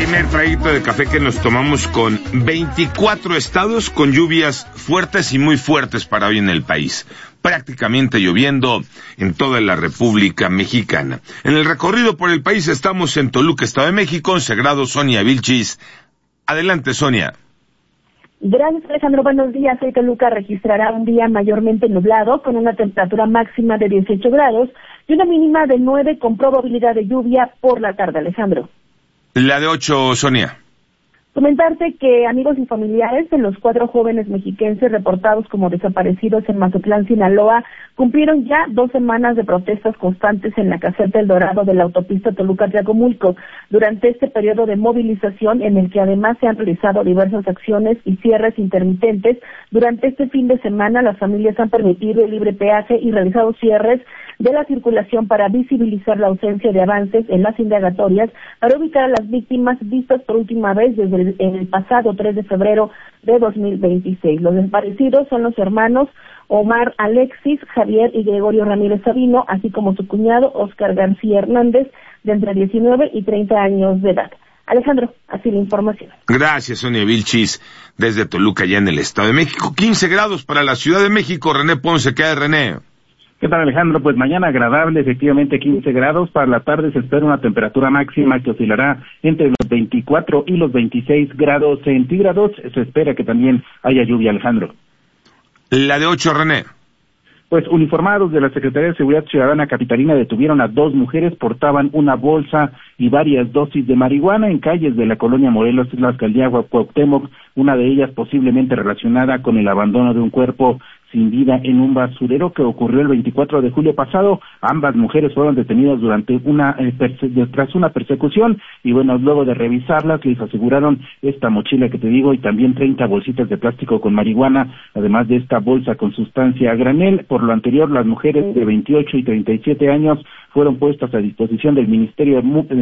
primer traguito de café que nos tomamos con 24 estados con lluvias fuertes y muy fuertes para hoy en el país. Prácticamente lloviendo en toda la República Mexicana. En el recorrido por el país estamos en Toluca, Estado de México, 11 grados, Sonia Vilchis. Adelante, Sonia. Gracias, Alejandro. Buenos días. Hoy Toluca registrará un día mayormente nublado, con una temperatura máxima de 18 grados y una mínima de 9 con probabilidad de lluvia por la tarde, Alejandro. La de 8, Sonia. Comentarte que amigos y familiares de los 4 jóvenes mexiquenses reportados como desaparecidos en Mazatlán, Sinaloa, cumplieron ya 2 semanas de protestas constantes en la caseta El Dorado de la autopista Toluca-Tlacomulco. Durante este periodo de movilización, en el que además se han realizado diversas acciones y cierres intermitentes, durante este fin de semana las familias han permitido el libre peaje y realizado cierres de la circulación para visibilizar la ausencia de avances en las indagatorias para ubicar a las víctimas vistas por última vez desde el pasado 3 de febrero de 2026. Los desaparecidos son los hermanos Omar Alexis, Javier y Gregorio Ramírez Sabino, así como su cuñado Oscar García Hernández, de entre 19 y 30 años de edad. Alejandro, así la información. Gracias, Sonia Vilchis, desde Toluca, ya en el Estado de México. 15 grados para la Ciudad de México. René Ponce, ¿qué hay, René? ¿Qué tal, Alejandro? Pues mañana agradable, efectivamente 15 grados. Para la tarde se espera una temperatura máxima que oscilará entre los 24 y los 26 grados centígrados. Se espera que también haya lluvia, Alejandro. La de 8, René. Pues uniformados de la Secretaría de Seguridad Ciudadana capitalina detuvieron a 2 mujeres, portaban una bolsa y varias dosis de marihuana en calles de la colonia Morelos, la alcaldía Cuauhtémoc, una de ellas posiblemente relacionada con el abandono de un cuerpo sin vida en un basurero que ocurrió el 24 de julio pasado. Ambas mujeres fueron detenidas durante tras una persecución y bueno, luego de revisarlas les aseguraron esta mochila que te digo y también 30 bolsitas de plástico con marihuana, además de esta bolsa con sustancia a granel. Por lo anterior, las mujeres de 28 y 37 años fueron puestas a disposición del Ministerio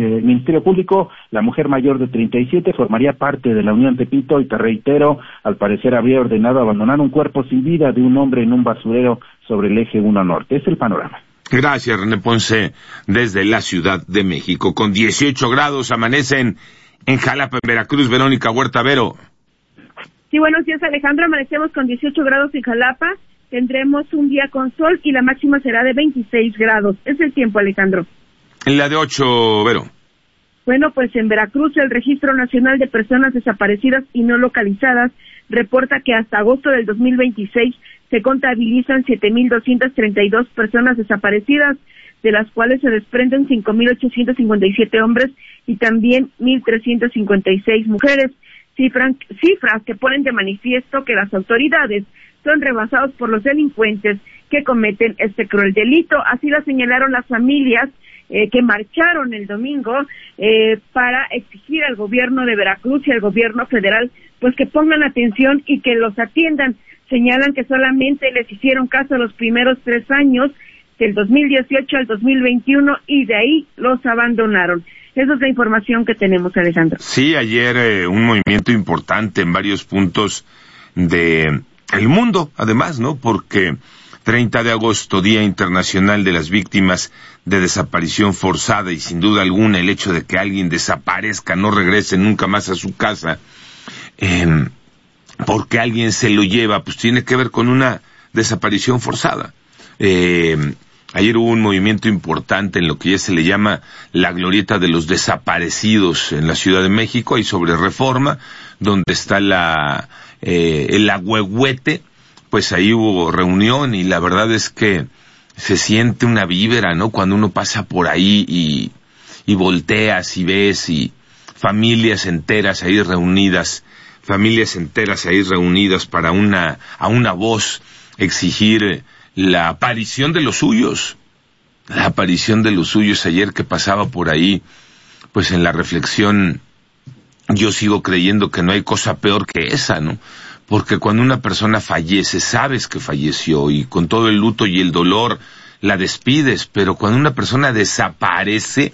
Público. La mujer mayor de 37 formaría parte de la Unión Tepito y te reitero, al parecer habría ordenado abandonar un cuerpo sin vida de un hombre en un basurero sobre el eje 1 Norte. Es el panorama. Gracias, René Ponce, desde la Ciudad de México. Con 18 grados amanecen en Jalapa, en Veracruz. Verónica Huerta, Vero. Sí, buenos días, Alejandro. Amanecemos con 18 grados en Jalapa. Tendremos un día con sol y la máxima será de 26 grados. Es el tiempo, Alejandro. En la de 8, Vero. Bueno, pues en Veracruz el Registro Nacional de Personas Desaparecidas y No Localizadas reporta que hasta agosto del 2026 se contabilizan 7,232 personas desaparecidas, de las cuales se desprenden 5,857 hombres y también 1,356 mujeres. Cifras que ponen de manifiesto que las autoridades son rebasados por los delincuentes que cometen este cruel delito. Así lo señalaron las familias que marcharon el domingo para exigir al gobierno de Veracruz y al gobierno federal pues que pongan atención y que los atiendan. Señalan que solamente les hicieron caso los primeros 3 años, del 2018 al 2021, y de ahí los abandonaron. Esa es la información que tenemos, Alejandro. Sí, ayer un movimiento importante en varios puntos de el mundo, además, ¿no? Porque 30 de agosto, Día Internacional de las Víctimas de Desaparición Forzada, y sin duda alguna el hecho de que alguien desaparezca, no regrese nunca más a su casa, porque alguien se lo lleva, pues tiene que ver con una desaparición forzada. Ayer hubo un movimiento importante en lo que ya se le llama la glorieta de los desaparecidos en la Ciudad de México, y sobre Reforma, donde está el Agüehuete, pues ahí hubo reunión y la verdad es que se siente una vibra, ¿no? Cuando uno pasa por ahí y volteas y ves y familias enteras ahí reunidas para a una voz exigir la aparición de los suyos. Ayer que pasaba por ahí, pues en la reflexión, yo sigo creyendo que no hay cosa peor que esa, ¿no? Porque cuando una persona fallece, sabes que falleció y con todo el luto y el dolor la despides, pero cuando una persona desaparece...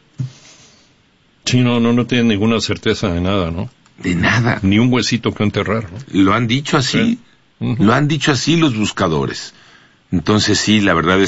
Sí, no tiene ninguna certeza de nada, ¿no? De nada. Ni un huesito que enterrar, ¿no? Lo han dicho así, ¿Sí? Lo han dicho así los buscadores. Entonces sí, la verdad es